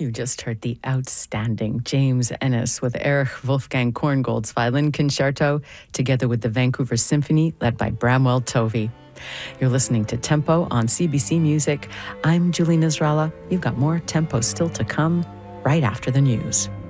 You just heard the outstanding James Ennis with Erich Wolfgang Korngold's Violin Concerto, together with the Vancouver Symphony, led by Bramwell Tovey. You're listening to Tempo on CBC Music. I'm Julie Nasrallah. You've got more Tempo still to come right after the news.